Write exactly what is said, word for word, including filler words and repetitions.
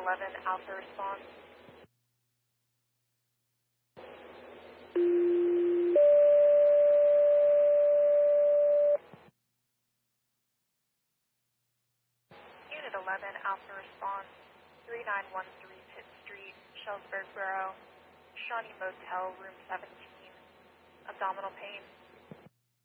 eleven Alpha response. Unit eleven Alpha response, three nine one three Pitt Street, Shelburne Borough, Shawnee Motel, room seventeen, abdominal pain.